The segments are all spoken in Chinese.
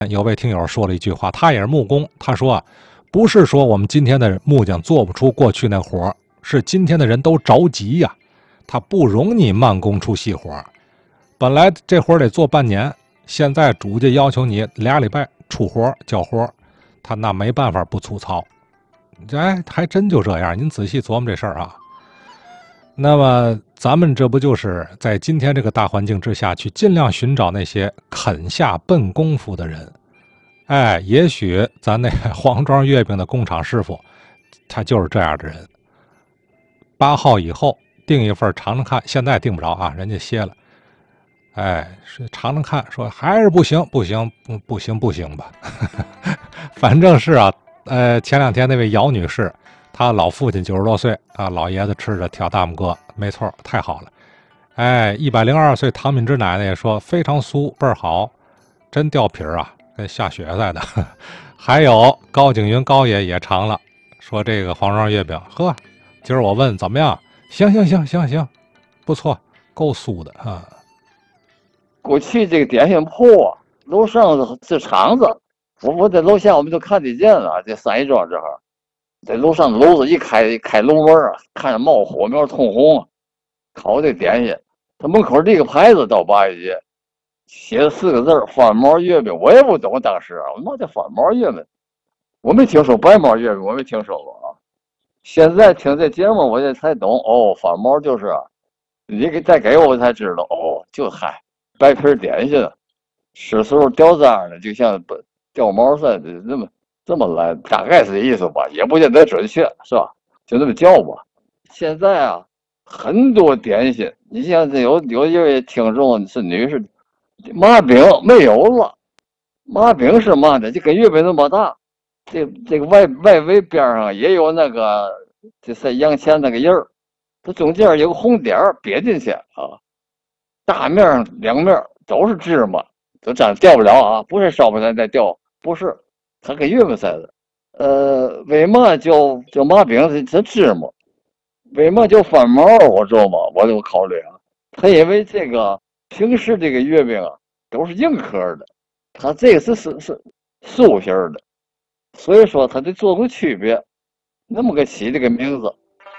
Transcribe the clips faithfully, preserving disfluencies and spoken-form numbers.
有位听友说了一句话，他也是木工，他说啊，不是说我们今天的木匠做不出过去那活，是今天的人都着急呀、啊，他不容你慢工出细活。本来这活得做半年，现在主家要求你俩礼拜出活交活，他那没办法不粗糙。哎，还真就这样，您仔细琢磨这事儿啊。那么咱们这不就是在今天这个大环境之下，去尽量寻找那些肯下笨功夫的人。哎，也许咱那黄庄月饼的工厂师傅，他就是这样的人。八号以后订一份尝尝看，现在订不着啊，人家歇了。哎，是尝尝看，说还是不行，不行，不不行，不行吧。反正是啊，呃，前两天那位姚女士，她老父亲九十多岁啊，老爷子吃着挑大拇哥，没错，太好了。哎，一百零二岁唐敏芝奶奶也说非常酥，倍儿好，真掉皮儿啊，跟下雪似的。还有高景云高爷也尝了，说这个黄庄月饼，呵，今儿我问怎么样？行行行行行，不错，够酥的啊。 过去这个点心铺啊，楼上是厂子，我我在楼下我们都看得见了。这三义庄这哈，在楼上楼子一开一开笼门啊，看着冒火苗通红啊，烤这点心。他门口立个牌子到八一节，写了四个字翻毛月饼，我也不懂当时啊，我妈叫翻毛月饼，我没听说白毛月饼，我没听说过啊。现在听这节目我也才懂哦，翻毛就是啊，你给再给我我才知道哦，就嗨。白皮点心，吃时候掉渣呢，就像掉毛似的，这么这么来，大概是这意思吧，也不见得准确，是吧？就这么叫吧。现在啊，很多点心，你像这有有一位听众是女士，麻饼没有了，麻饼是嘛的，就跟月饼那么大，这这个外外围边上也有那个就是洋钱那个印儿，它中间有个红点儿别进去啊。大面两面都是芝麻，都这样掉不了啊！不是烧不来再掉，不是，它跟月饼似的。呃，为嘛叫叫麻饼？是是芝麻，为嘛叫翻毛？我知道吗？我就考虑啊，他因为这个平时这个月饼啊都是硬壳的，它这个是是是酥皮的，所以说它得做出区别，那么个起这个名字。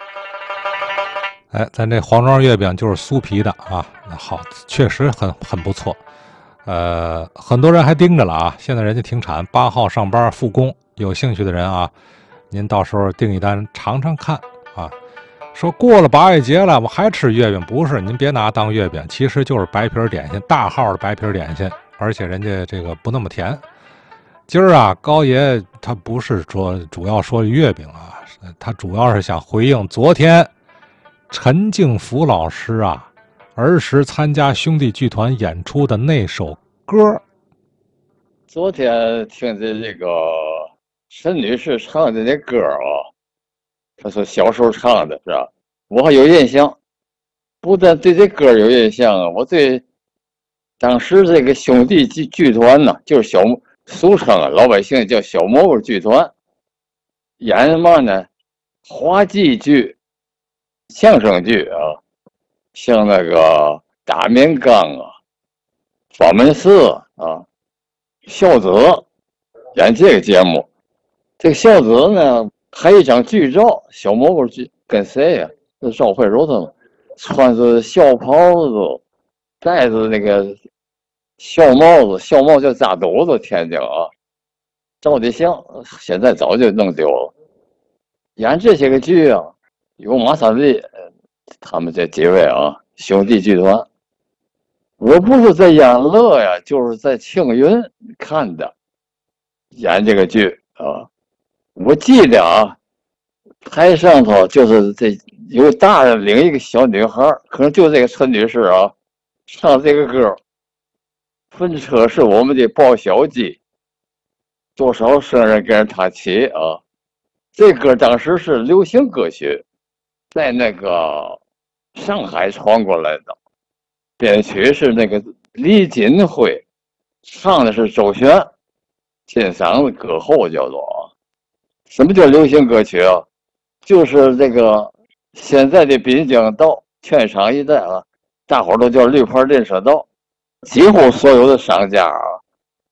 哎，咱这黄庄月饼就是酥皮的啊，好，确实很很不错。呃，很多人还盯着了啊，现在人家停产，八号上班复工，有兴趣的人啊，您到时候订一单尝尝看啊。说过了八月节了，我还吃月饼？不是，您别拿当月饼，其实就是白皮点心，大号的白皮点心，而且人家这个不那么甜。今儿啊，高爷他不是说主要说月饼啊，他主要是想回应昨天陈静福老师啊儿时参加兄弟剧团演出的那首歌。 昨天听见这个陈女士唱的那歌啊，她说小时候唱的是吧？我还有印象，不但对这歌有印象啊，我对当时这个兄弟剧剧团呢，就是小俗称啊，老百姓叫小蘑菇剧团，演什么呢？滑稽剧、相声剧啊，像那个大面缸啊、法门寺啊、孝子演这个节目。这个孝子呢，还有一张剧照，小蘑菇剧跟谁呀、啊？是赵慧茹他们，穿着孝袍子，戴着那个孝帽子，孝帽叫扎斗子，天津啊，照的像，现在早就弄丢了。演这些个剧啊，有马三立，他们这几位啊，兄弟剧团。我不是在演乐呀，就是在庆云看的，演这个剧啊。我记得啊，台上头就是这有大人领一个小女孩，可能就这个陈女士啊，唱这个歌。分车是我们的报晓鸡，多少生人跟着他骑啊！这歌当时是流行歌曲，在那个上海传过来的，编曲是那个李锦辉，唱的是周璇，金嗓子歌后叫做啊。什么叫流行歌曲啊？就是这个现在的滨江道、劝场一带啊，大伙儿都叫绿牌练车道。几乎所有的商家啊，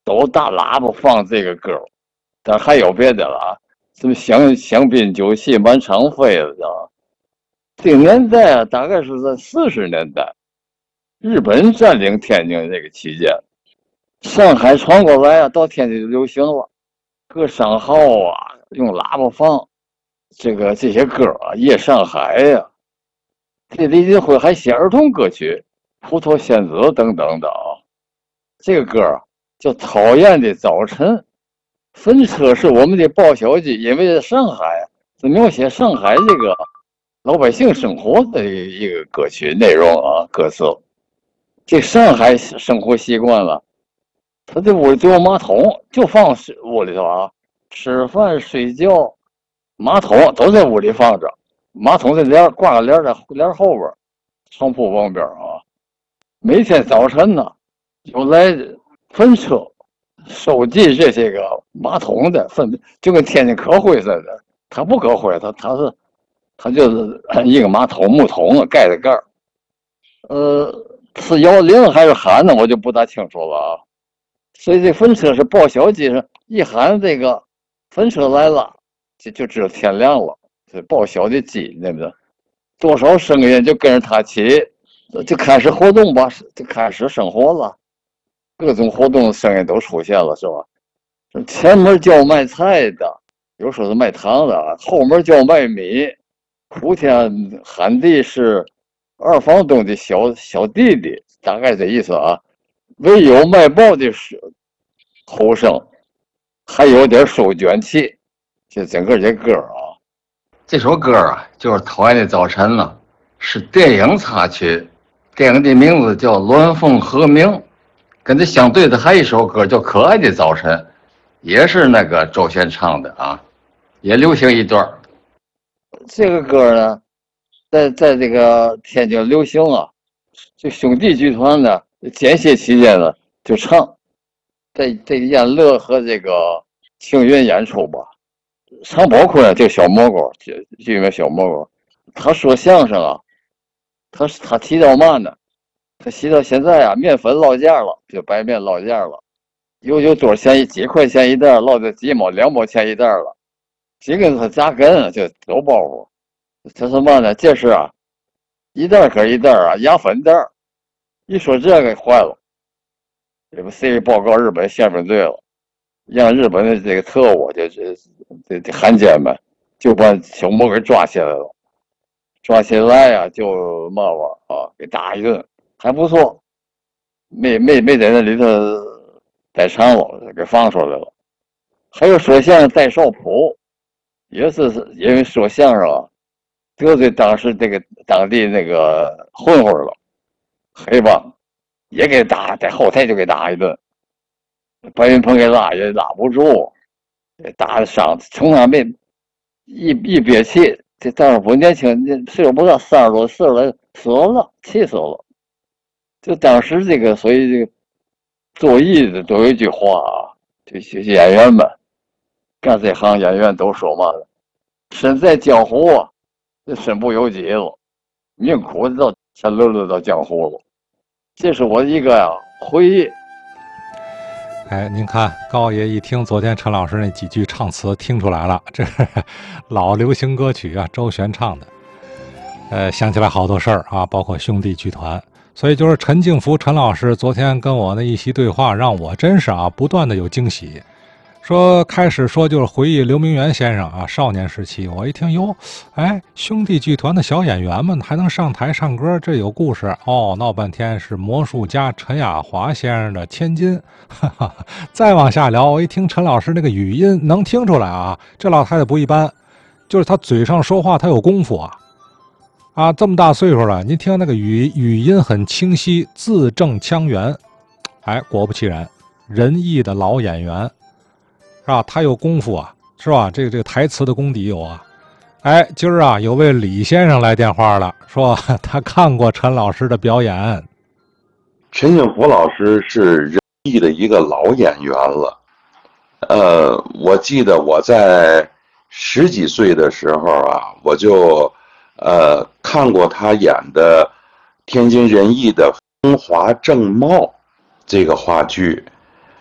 都大喇叭放这个歌，但还有别的了啊，什么香香槟酒气满场飞了，知道吗？这个年代啊，大概是在四十年代，日本占领天津这个期间，上海传过来啊，到天津就流行了，各商号啊用喇叭放这个这些歌啊，夜上海呀、啊，这李金辉还写儿童歌曲，葡萄仙子等等的啊。这个歌啊叫《讨厌的早晨》，分车是我们的报销机，因为在上海是描写上海这个老百姓生活的一个歌曲内容啊，歌词。这上海生活习惯了，他这屋里就有马桶，就放屋里头啊，吃饭睡觉，马桶都在屋里放着，马桶的帘挂个帘在帘后边，床铺旁边啊。每天早晨呢，有来分车收集这些个马桶的分，就跟天津可灰似的。它不可灰，它它是它就是一个马桶木桶盖的盖儿，呃，是摇铃还是喊呢？我就不大清楚了啊。所以这分车是报销机上一喊这个分车来了，就就知道天亮了。这报销的机，对不对？多少声音就跟着他起，就开始活动吧，就开始生活了。各种活动的声音都出现了，是吧？前门叫卖菜的，有说是卖糖的，后门叫卖米。普天喊地是二房东的小小弟弟，大概这意思啊。唯有卖报的是后生，还有点收卷气，这整个这歌啊，这首歌啊就是《讨厌的早晨》了，是电影插曲，电影的名字叫《鸾凤和鸣》。跟这相对的还有一首歌叫《可爱的早晨》，也是那个周璇唱的啊，也流行一段。这个歌呢，在在这个天津流行啊，就兄弟剧团呢间歇期间呢就唱，在这个燕乐和这个庆云演出吧。常宝坤这个小蘑菇，剧名小蘑菇，他说相声啊，他他提到嘛呢？他提到现在啊，面粉落价了，就白面落价了，有有多少钱？几块钱一袋，落在几毛两毛钱一袋了。几根他扎根就有包袱。他说嘛呢？这是啊，一袋可一袋啊，压粉袋。一说这个坏了，这不 C 报告日本宪兵队了，让日本的这个特务就这这这汉奸们就把小魔给抓起来了，抓起来呀、啊、就骂我啊，给打一顿，还不错，没没没在那里头待长了，给放出来了。还有说相声戴少普，也是因为说相声啊得罪当时这个当地那个混混了，黑帮也给打，在后台就给打一顿，白云鹏给拉也拉不住，打的伤，从那没一一憋气，这大少普年轻，岁数不到三十多，四十来死了，气死了。就当时这个，所以这个做艺的都有一句话啊，这些演员们干这行演员都说嘛的，身在江湖啊，这身不由己了，命苦到沉沦沦到江湖了。这是我一个呀、啊、回忆。 哎，您看高爷一听昨天陈老师那几句唱词，听出来了，这是老流行歌曲啊，周璇唱的。呃，想起来好多事儿啊，包括兄弟剧团。所以就是陈静福陈老师昨天跟我那一席对话，让我真是啊不断的有惊喜。说开始说就是回忆刘明元先生啊少年时期，我一听哟，哎，兄弟剧团的小演员们还能上台唱歌，这有故事哦。闹半天是魔术家陈雅华先生的千金，哈哈。再往下聊，我一听陈老师那个语音，能听出来啊，这老太太不一般，就是她嘴上说话她有功夫啊。啊，这么大岁数了，您听那个语语音很清晰，字正腔圆。哎，果不其然，仁义的老演员，是吧？他有功夫啊，是吧？这个这个台词的功底有啊。哎，今儿啊，有位李先生来电话了，说他看过陈老师的表演。 陈静福老师是仁义的一个老演员了。呃，我记得我在十几岁的时候啊，我就。呃，看过他演的天津人艺的《风华正茂》这个话剧，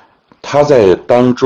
他在当中